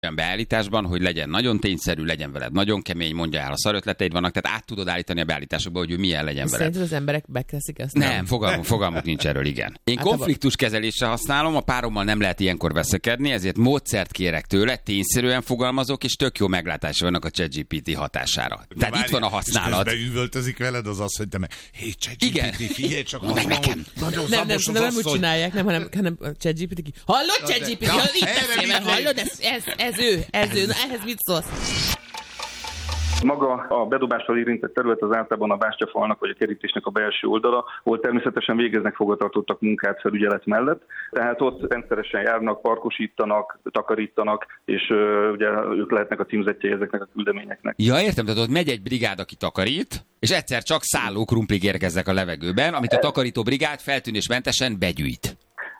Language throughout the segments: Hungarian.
olyan beállításban, hogy legyen nagyon tényszerű, legyen veled nagyon kemény, mondja el, a szarötleteid vannak, tehát át tudod állítani a beállításokba, hogy ő milyen legyen veled. Szerinted az emberek bekreszik ezt? Nem, fogalmuk nincs erről, igen. Én konfliktuskezelésre használom, a párommal nem lehet ilyenkor veszekedni, ezért módszert kérek tőle, tényszerűen fogalmazok, és tök jó meglátása vannak a ChatGPT hatására. Tehát itt van a használat. És üvöltözik veled az, hogy te meg, hé, ChatGPT, figyelj csak, meg nekem. Nagyon nem úgy csinálják, hanem ChatGPT ki. Hallod, ChatGPT, így beszél, mert hallod, ez ő, na ehhez mit szólsz? Maga a bedobással érintett terület az általában a bástyafalnak vagy a kerítésnek a belső oldala, ahol természetesen végeznek fogvatartottak munkát felügyelet mellett. Tehát ott rendszeresen járnak, parkosítanak, takarítanak, és ugye ők lehetnek a címzettjei ezeknek a küldeményeknek. Ja, értem, tehát ott megy egy brigád, aki takarít, és egyszer csak szálló krumplig érkeznek a levegőben, amit a takarító brigád feltűnésmentesen begyűjt.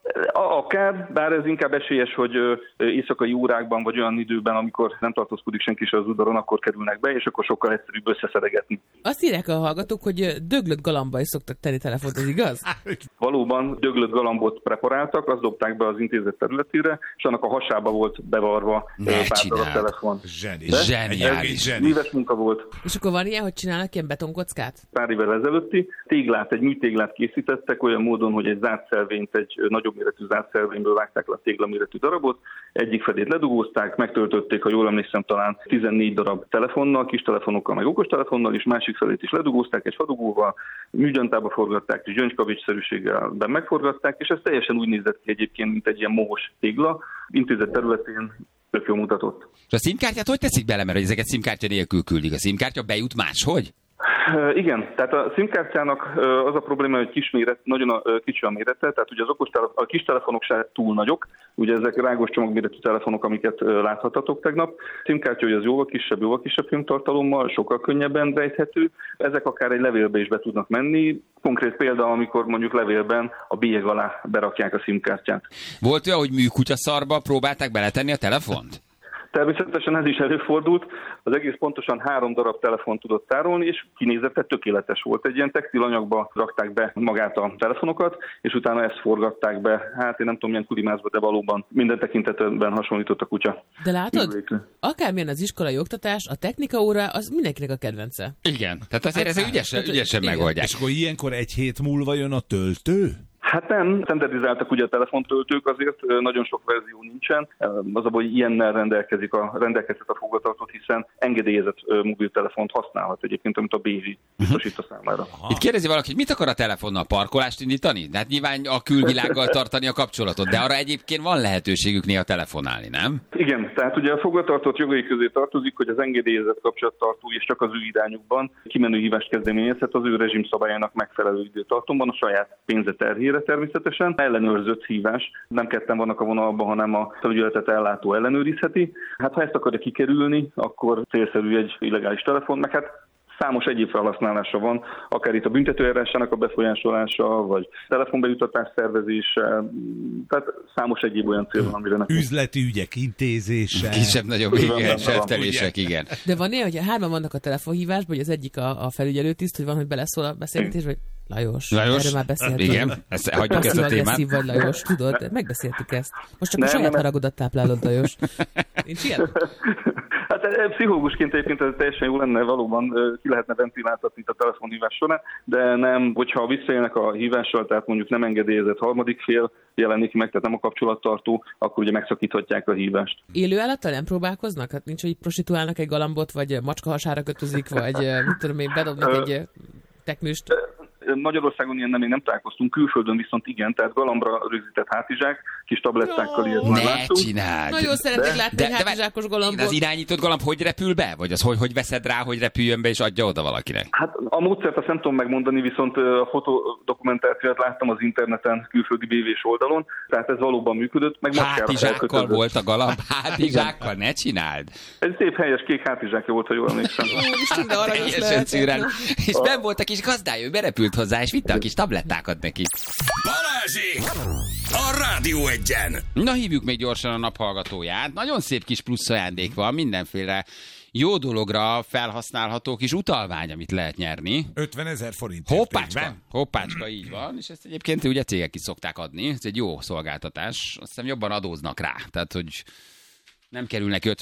Akár, bár ez inkább esélyes, hogy éjszakai órákban vagy olyan időben, amikor nem tartózkodik senki se az udvaron, akkor kerülnek be, és akkor sokkal egyszerűbb összeszedegetni. Azt írják a hallgatók, hogy döglött galamba is szoktak tenni telefont, ez igaz? Valóban döglött galambot preparáltak, azt dobták be az intézet területére, és annak a hasába volt bevarva pár darab telefon. Zseniális. Műves munka volt. És akkor van ilyen, hogy csinálnak ilyen betonkockát? Pár évvel ezelőtti téglát, egy műtéglát készítettek olyan módon, hogy egy zárt egy nagyobb méretű zárt vágták le a téglaméretű darabot, egyik felét ledugózták, megtöltötték, ha jól emlékszem, talán 14 darab telefonnal, kis telefonokkal, meg okostelefonnal, és másik felét is ledugózták egy fadugóval, műgyantába forgatták, és gyöngykavicsszerűséggel megforgatták, és ez teljesen úgy nézett ki egyébként, mint egy ilyen mohos tégla, intézet területén tök jól mutatott. És a szimkártyát hogy teszik bele, mert ezeket szimkártya nélkül küldik? A szimkártya bejut máshogy? Igen, tehát a SIM-kártyának az a probléma, hogy nagyon kicsi a mérete, tehát ugye a kis telefonok se túl nagyok, ugye ezek rágos csomagméretű telefonok, amiket láthatatok tegnap. A SIM-kártya, hogy az jóval kisebb filmtartalommal, sokkal könnyebben rejthető, ezek akár egy levélbe is be tudnak menni. Konkrét példa, amikor mondjuk levélben a bélyeg alá berakják a SIM-kártyát. Volt olyan, hogy műkutyaszarba próbálták beletenni a telefont? Természetesen ez is előfordult, az egész pontosan 3 darab telefont tudott tárolni, és kinézete tökéletes volt. Egy ilyen textilanyagba rakták be magát a telefonokat, és utána ezt forgatták be. Hát én nem tudom, milyen kulimászba, de valóban minden tekintetben hasonlított a kutya. De látod, akármilyen az iskolai oktatás, a technikaóra az mindenkinek a kedvence. Igen, tehát azért ezek ügyesen megoldják. És akkor ilyenkor egy hét múlva jön a töltő? Hát nem, standardizáltak ugye a telefontöltők, azért nagyon sok verzió nincsen. Az abban, hogy ilyennel rendelkezhet a fogvatartott, hiszen engedélyezett mobiltelefont használhat egyébként, amit a BV biztosít a számára. Itt kérdezi valaki, hogy mit akar a telefonnal? Parkolást indítani? De hát nyilván a külvilággal tartani a kapcsolatot, de arra egyébként van lehetőségük néha telefonálni, nem? Igen, tehát ugye a fogvatartott jogai közé tartozik, hogy az engedélyezett kapcsolattartó és csak az ő irányukban kimenő hívást kezdeményezhet az ő rezsimszabályának megfelelő időtartomban a saját pénze terhére természetesen. Ellenőrzött hívás, nem ketten vannak a vonalban, hanem a felügyeletet ellátó ellenőrizheti. Hát ha ezt akarja kikerülni, akkor célszerű egy illegális telefon, meg hát számos egyéb felhasználása van, akár itt a büntetőeljárásának a befolyásolása, vagy telefonbejutatás szervezése, tehát számos egyéb olyan cél van, amire üzleti ügyek intézése. Kisebb-nagyobb, igen, sertelések, igen. De van ilyen, hogy 3 vannak a telefonhívásban, hogy az egyik a felügyelőtiszt, hogy van, hogy beleszól a beszélgetés, vagy Lajos, erről már beszéltünk. Igen, hagyjuk ezt a témát. Vagy Lajos, tudod, megbeszéltük ezt. Most csak a saját haragodat táplálod, Lajos. Nincs ilyen? Hát pszichológusként egyébként ez teljesen jó lenne, valóban ki lehetne ventiláltatni a telefonhívás során, de nem, hogyha visszaélnek a hívással, tehát mondjuk nem engedélyezett harmadik fél jelenik meg, tehát nem a kapcsolattartó, akkor ugye megszakíthatják a hívást. Élő állattal nem próbálkoznak? Hát nincs, hogy prostituálnak egy galambot, vagy macska hasára kötözik, vagy mit tudom én, bedobnak egy teknőst? Magyarországon ilyen még nem találkoztunk, külföldön viszont igen, tehát galambra rögzített hátizsák, kis tablettákkal ilyet már láttunk. Ne csináld! Nagyon szeretnék látni egy hátizsákos galambot. Az irányított galamb hogy repül be? Vagy az hogy veszed rá, hogy repüljön be és adja oda valakinek? Hát a módszert azt nem tudom megmondani, viszont a fotodokumentációt láttam az interneten, külföldi BV-s oldalon, tehát ez valóban működött. Meg hátizsákkal volt a galamb? Hátizsákkal? Ne csináld! Ez szép helyes kék hátizsákja volt, ha jól emlékszem. És benn volt a kis gazdája, ő berepült hozzá, és vitte a kis tablettákat neki. Balázsék! A Rádió Egyen! Na, hívjuk még gyorsan a naphallgatóját. Nagyon szép kis plusz ajándék van, mindenféle jó dologra felhasználható kis utalvány, amit lehet nyerni. 50 000 forint. Hoppácska, így van. És ezt egyébként ugye cégek is szokták adni. Ez egy jó szolgáltatás. Azt hiszem jobban adóznak rá. Tehát, hogy Nem kerül neki